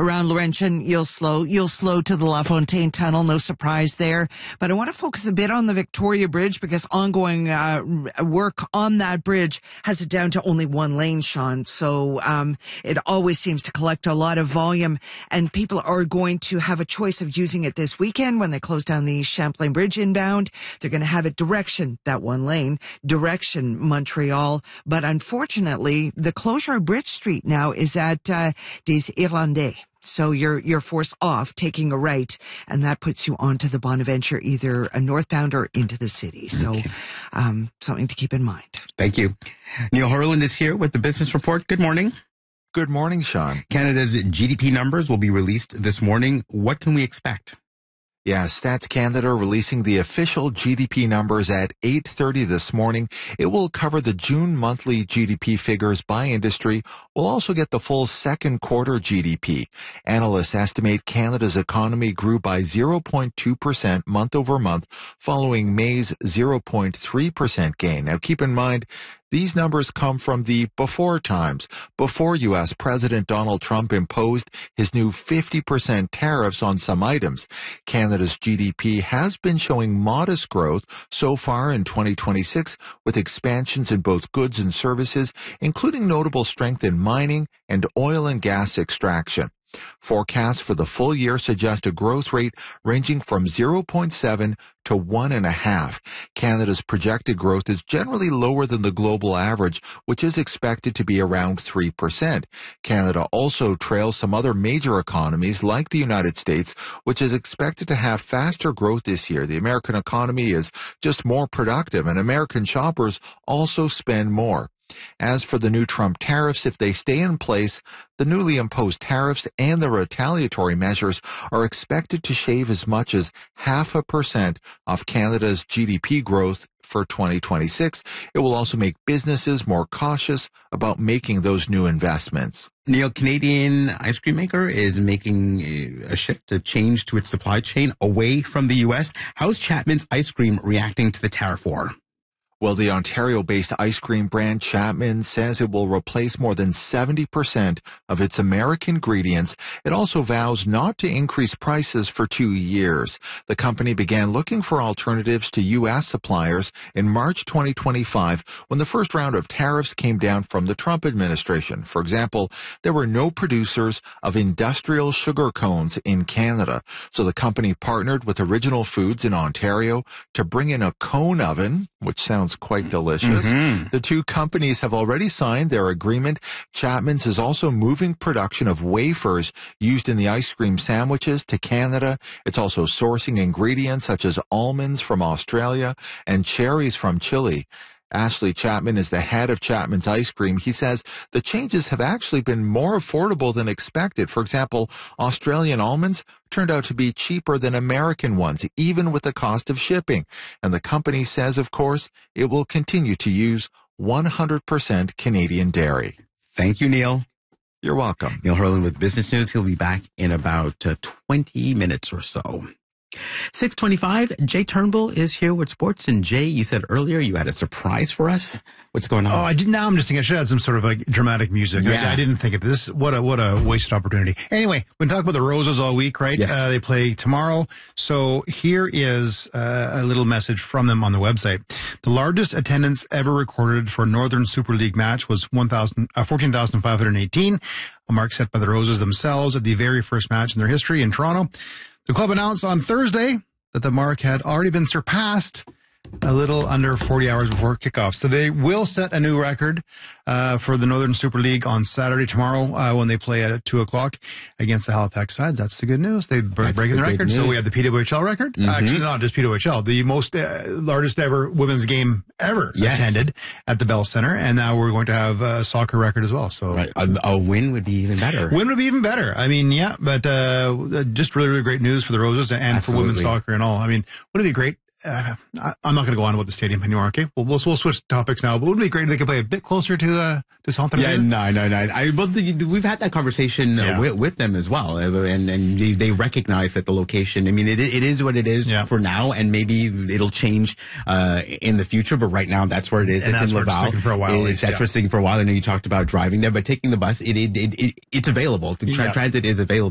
Around Laurentian, you'll slow to the La Fontaine Tunnel. No surprise there. But I want to focus a bit on the Victoria Bridge because ongoing work on that bridge has it down to only one lane, Sean. So it always seems to collect a lot of volume, and people are going to have a choice of using it this weekend when they close down the Champlain Bridge inbound. They're going to have it direction, that one lane, direction Montreal. But unfortunately, the closure of Bridge Street now is at Des Irlandais. So you're forced off taking a right, and that puts you onto the Bonaventure, either a northbound or into the city. So something to keep in mind. Thank you. Neil Harland is here with the Business Report. Good morning. Good morning, Sean. Canada's GDP numbers will be released this morning. What can we expect? Yeah, Stats Canada releasing the official GDP numbers at 8:30 this morning. It will cover the June monthly GDP figures by industry. We'll also get the full second quarter GDP. Analysts estimate Canada's economy grew by 0.2% month over month, following May's 0.3% gain. Now, keep in mind, these numbers come from the before times, before U.S. President Donald Trump imposed his new 50% tariffs on some items. Canada's GDP has been showing modest growth so far in 2026, with expansions in both goods and services, including notable strength in mining and oil and gas extraction. Forecasts for the full year suggest a growth rate ranging from 0.7 to 1.5. Canada's projected growth is generally lower than the global average, which is expected to be around 3%. Canada also trails some other major economies like the United States, which is expected to have faster growth this year. The American economy is just more productive, and American shoppers also spend more. As for the new Trump tariffs, if they stay in place, the newly imposed tariffs and the retaliatory measures are expected to shave as much as 0.5% of Canada's GDP growth for 2026. It will also make businesses more cautious about making those new investments. Neil, Canadian ice cream maker is making a shift, a change to its supply chain away from the U.S. How's Chapman's Ice Cream reacting to the tariff war? Well, the Ontario-based ice cream brand Chapman says it will replace more than 70% of its American ingredients. It also vows not to increase prices for 2 years. The company began looking for alternatives to U.S. suppliers in March 2025 when the first round of tariffs came down from the Trump administration. For example, there were no producers of industrial sugar cones in Canada. So the company partnered with Original Foods in Ontario to bring in a cone oven, which sounds quite delicious. The two companies have already signed their agreement. Chapman's is also moving production of wafers used in the ice cream sandwiches to Canada. It's also sourcing ingredients such as almonds from Australia and cherries from Chile. Ashley Chapman is the head of Chapman's Ice Cream. He says the changes have actually been more affordable than expected. For example, Australian almonds turned out to be cheaper than American ones, even with the cost of shipping. And the company says, of course, it will continue to use 100% Canadian dairy. Thank you, Neil. You're welcome. Neil Harland with Business News. He'll be back in about 20 minutes or so. 6:25, Jay Turnbull is here with sports. And Jay, you said earlier you had a surprise for us. What's going on? Oh, I didn't. Now I'm just thinking I should have some sort of like dramatic music. Yeah. I didn't think of this. What a wasted opportunity. Anyway, we've been talking about the Roses all week, right? Yes. They play tomorrow. So here is a little message from them on the website. The largest attendance ever recorded for a Northern Super League match was 14,518, a mark set by the Roses themselves at the very first match in their history in Toronto. The club announced on Thursday that the mark had already been surpassed a little under 40 hours before kickoff. So they will set a new record for the Northern Super League on Saturday, tomorrow, when they play at 2 o'clock against the Halifax Side. That's the good news. They're breaking the record. So we have the PWHL record. Actually, not just PWHL. The most largest ever women's game ever attended at the Bell Center. And now we're going to have a soccer record as well. So right. A win would be even better. Win would be even better. I mean, yeah, but just really, really great news for the Roses and for women's soccer and all. I mean, wouldn't it be great? I'm not going to go on about the stadium anymore. Okay, we'll switch topics now. But wouldn't it be great if they could play a bit closer to Centre? Yeah, no. We've had that conversation with them as well, and they recognize that the location. I mean, it is what it is for now, and maybe it'll change in the future. But right now, that's where it is. And it's in Laval. That's where it's sticking for a while. I know you talked about driving there, but taking the bus, it's available. Transit is available.